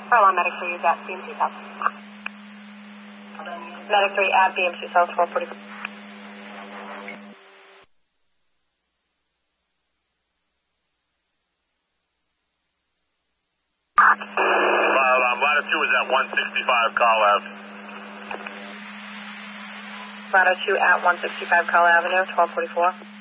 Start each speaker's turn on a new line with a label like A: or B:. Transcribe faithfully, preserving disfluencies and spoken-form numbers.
A: Fire alarm, Medic three is at B M C South. Medic three at B M C South, twelve forty-four.
B: Fire alarm, ladder two is at one sixty-five Carl Ave.
A: Ladder two at one sixty-five Carl Avenue, twelve forty-four.